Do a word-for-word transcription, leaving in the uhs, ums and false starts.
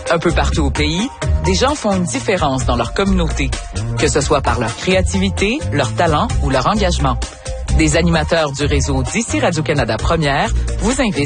Un peu partout au pays, des gens font une différence dans leur communauté, que ce soit par leur créativité, leur talent ou leur engagement. Des animateurs du réseau d'ici Radio-Canada Première vous invitent